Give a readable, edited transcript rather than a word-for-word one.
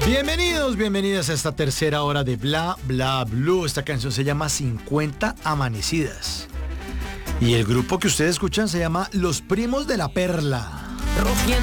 Bienvenidos, bienvenidas a esta tercera hora de Bla Bla Blue. Esta canción se llama 50 Amanecidas. Y el grupo que ustedes escuchan se llama Los Primos de la Perla.